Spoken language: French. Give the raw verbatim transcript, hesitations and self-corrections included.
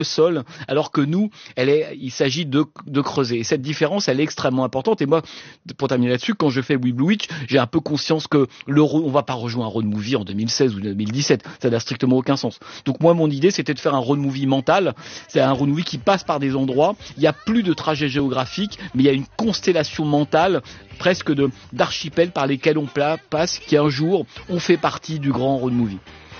sol, alors que nous, elle est, il s'agit de, de creuser. Et cette différence, elle est extrêmement importante. Et moi, pour terminer là-dessus, quand je fais We Blue Witch, j'ai un peu conscience que le, on va pas rejouer un road movie en deux mille seize ou deux mille dix-sept. Ça n'a strictement aucun sens. Donc moi, mon idée, c'était de faire un road movie mental. C'est un road movie qui passe par des endroits. Il y a plus de trajet géographique, mais il y a une constellation mentale, presque de, d'archipels par lesquels on passe, qui un jour ont fait partie du grand road movie.